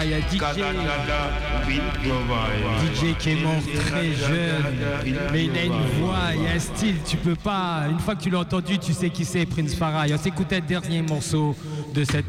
il y a DJ qui est mort très jeune, mais il a une voix, il y a un style, tu peux pas, une fois que tu l'as entendu, tu sais qui c'est, Prince Farah. On s'écoutait le dernier morceau de cette